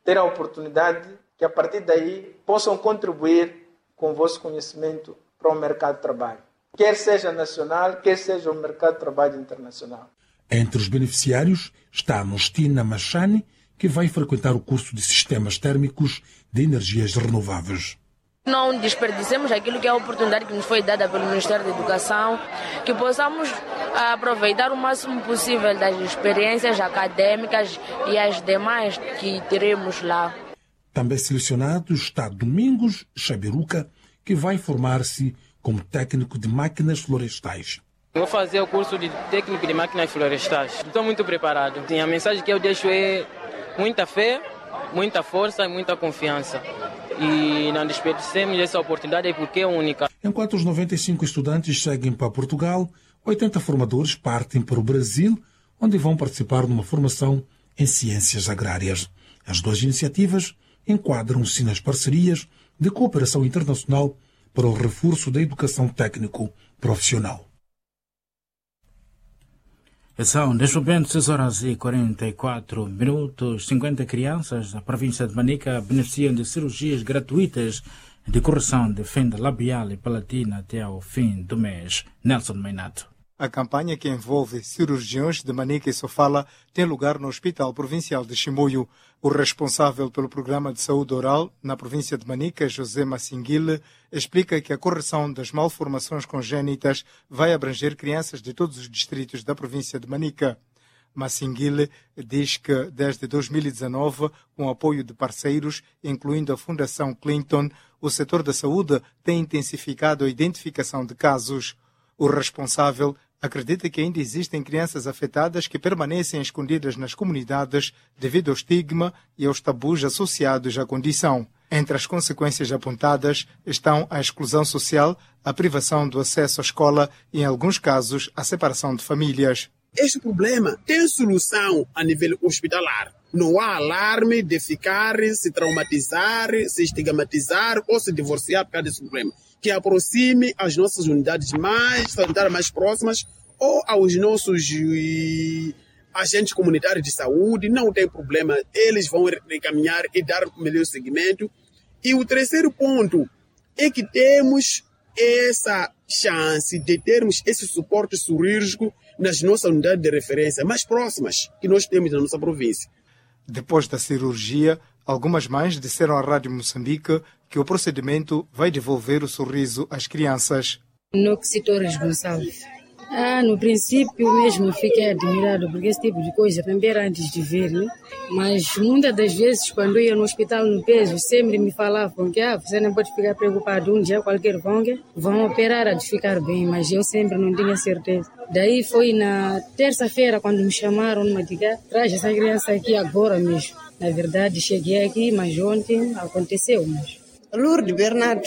ter a oportunidade que a partir daí possam contribuir com o vosso conhecimento para o mercado de trabalho, quer seja nacional, quer seja o mercado de trabalho internacional. Entre os beneficiários está Nostina Machani, que vai frequentar o curso de Sistemas Térmicos de Energias Renováveis. Não desperdicemos aquilo que é a oportunidade que nos foi dada pelo Ministério da Educação, que possamos aproveitar o máximo possível das experiências acadêmicas e as demais que teremos lá. Também selecionado está Domingos Chabiruca, que vai formar-se como técnico de máquinas florestais. Vou fazer o curso de técnico de máquinas florestais. Estou muito preparado. A mensagem que eu deixo é muita fé, muita força e muita confiança. E não desperdicemos essa oportunidade porque é única. Enquanto os 95 estudantes seguem para Portugal, 80 formadores partem para o Brasil, onde vão participar numa formação em ciências agrárias. As duas iniciativas enquadram-se nas parcerias de cooperação internacional para o reforço da educação técnico-profissional. São, neste momento, 6h44. 50 crianças da província de Manica beneficiam de cirurgias gratuitas de correção de fenda labial e palatina até ao fim do mês. Nelson Meinato. A campanha, que envolve cirurgiões de Manica e Sofala, tem lugar no Hospital Provincial de Chimoio. O responsável pelo programa de saúde oral na província de Manica, José Massinguile, explica que a correção das malformações congénitas vai abranger crianças de todos os distritos da província de Manica. Massinguile diz que, desde 2019, com o apoio de parceiros, incluindo a Fundação Clinton, o setor da saúde tem intensificado a identificação de casos. O responsável acredita que ainda existem crianças afetadas que permanecem escondidas nas comunidades devido ao estigma e aos tabus associados à condição. Entre as consequências apontadas estão a exclusão social, a privação do acesso à escola e, em alguns casos, a separação de famílias. Este problema tem solução a nível hospitalar. Não há alarme de ficar, se traumatizar, se estigmatizar ou se divorciar por causa desse problema. Que aproxime as nossas unidades mais sanitárias mais próximas ou aos nossos agentes comunitários de saúde. Não tem problema, eles vão encaminhar e dar melhor seguimento. E o terceiro ponto é que temos essa chance de termos esse suporte cirúrgico nas nossas unidades de referência mais próximas que nós temos na nossa província. Depois da cirurgia, algumas mães disseram à Rádio Moçambique que o procedimento vai devolver o sorriso às crianças. No que se estou responsável. No princípio mesmo fiquei admirado, porque esse tipo de coisa também era antes de ver, né? Mas muitas das vezes, quando eu ia no hospital no peso, sempre me falavam que você não pode ficar preocupado, um dia qualquer vão operar a de ficar bem, mas eu sempre não tinha certeza. Daí foi na terça-feira, quando me chamaram, me disseram, traz essa criança aqui agora mesmo. Na verdade, cheguei aqui, mas ontem aconteceu. Lourdes Bernardo,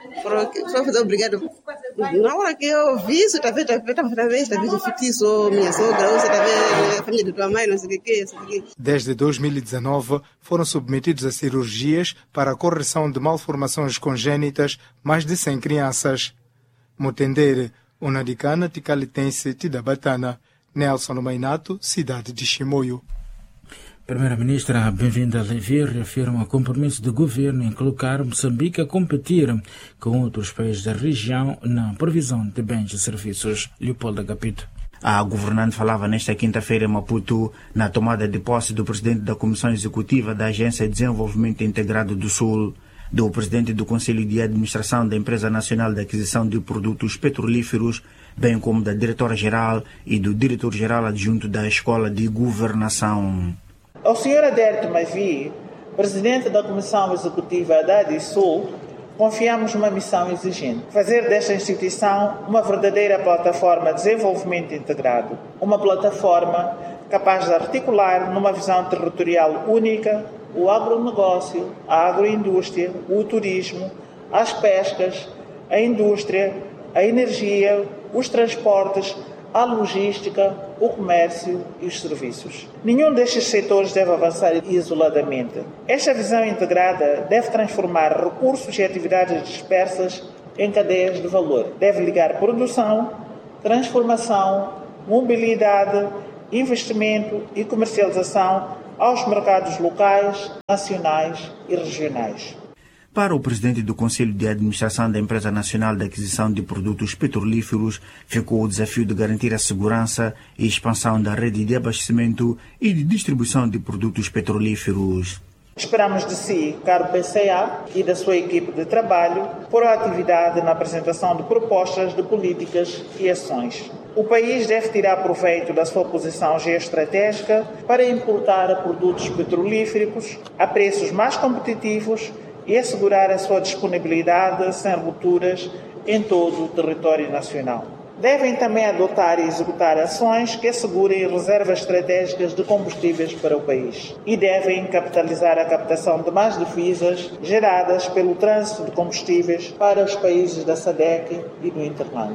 só fazer obrigado. Na hora que eu vi isso, talvez eu fiquei só minha sogra, ou talvez a família da tua mãe, não sei o que. Desde 2019, foram submetidos a cirurgias para a correção de malformações congénitas mais de 100 crianças. Mutendere, Unadicana, Ticalitense, Tidabatana. Nelson Meinato, cidade de Chimoio. Primeira-Ministra, bem-vinda a Levi, reafirma o compromisso do governo em colocar Moçambique a competir com outros países da região na provisão de bens e serviços. Leopoldo Agapito. A governante falava nesta quinta-feira em Maputo na tomada de posse do presidente da Comissão Executiva da Agência de Desenvolvimento Integrado do Sul, do presidente do Conselho de Administração da Empresa Nacional de Aquisição de Produtos Petrolíferos, bem como da diretora-geral e do diretor-geral adjunto da Escola de Governação. Ao Sr. Adérito Mavi, presidente da Comissão Executiva da ADISUL, confiamos uma missão exigente: fazer desta instituição uma verdadeira plataforma de desenvolvimento integrado, uma plataforma capaz de articular numa visão territorial única o agronegócio, a agroindústria, o turismo, as pescas, a indústria, a energia, os transportes, a logística, o comércio e os serviços. Nenhum destes setores deve avançar isoladamente. Esta visão integrada deve transformar recursos e atividades dispersas em cadeias de valor. Deve ligar produção, transformação, mobilidade, investimento e comercialização aos mercados locais, nacionais e regionais. Para o presidente do Conselho de Administração da Empresa Nacional de Aquisição de Produtos Petrolíferos, ficou o desafio de garantir a segurança e expansão da rede de abastecimento e de distribuição de produtos petrolíferos. Esperamos de si, caro PCA, e da sua equipe de trabalho, proatividade na apresentação de propostas de políticas e ações. O país deve tirar proveito da sua posição geoestratégica para importar produtos petrolíferos a preços mais competitivos e assegurar a sua disponibilidade sem rupturas em todo o território nacional. Devem também adotar e executar ações que assegurem reservas estratégicas de combustíveis para o país e devem capitalizar a captação de mais divisas geradas pelo trânsito de combustíveis para os países da SADC e do Interlândia.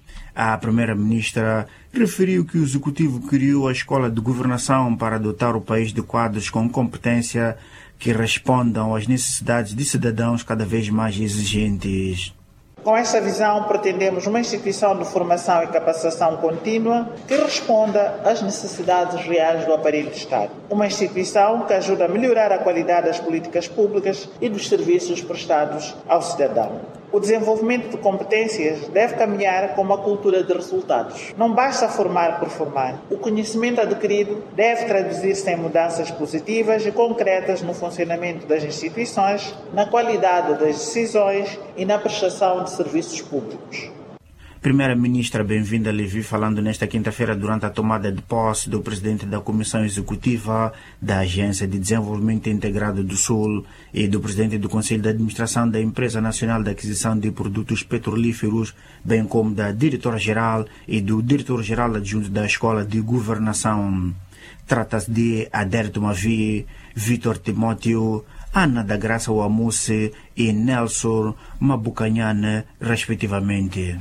A primeira-ministra referiu que o Executivo criou a Escola de Governação para dotar o país de quadros com competência que respondam às necessidades de cidadãos cada vez mais exigentes. Com esta visão, pretendemos uma instituição de formação e capacitação contínua que responda às necessidades reais do aparelho de Estado. Uma instituição que ajuda a melhorar a qualidade das políticas públicas e dos serviços prestados ao cidadão. O desenvolvimento de competências deve caminhar com uma cultura de resultados. Não basta formar por formar. O conhecimento adquirido deve traduzir-se em mudanças positivas e concretas no funcionamento das instituições, na qualidade das decisões e na prestação de serviços públicos. Primeira-ministra Bem-vinda Levi falando nesta quinta-feira durante a tomada de posse do presidente da Comissão Executiva da Agência de Desenvolvimento Integrado do Sul e do presidente do Conselho de Administração da Empresa Nacional de Aquisição de Produtos Petrolíferos, bem como da diretora-geral e do diretor-geral adjunto da Escola de Governação. Trata-se de Aderto Mavi, Vitor Timóteo, Ana da Graça Wamusse e Nelson Mabucanhane, respectivamente.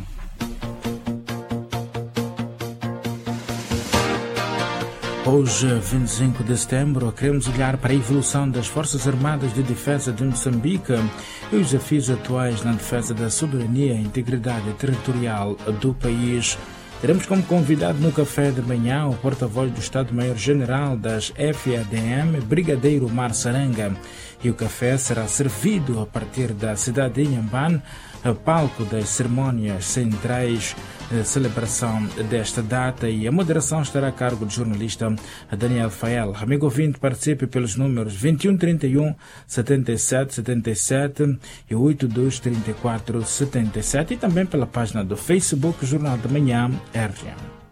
Hoje, 25 de setembro, queremos olhar para a evolução das Forças Armadas de Defesa de Moçambique e os desafios atuais na defesa da soberania e integridade territorial do país. Teremos como convidado no café de manhã o porta-voz do Estado-Maior-General das FADM, Brigadeiro Mar Saranga. E o café será servido a partir da cidade de Inhambane, palco das cerimônias centrais de celebração desta data, e a moderação estará a cargo do jornalista Daniel Fael. Amigo ouvinte, participe pelos números 2131 77 77 e 8234 77 e também pela página do Facebook Jornal da Manhã RGM.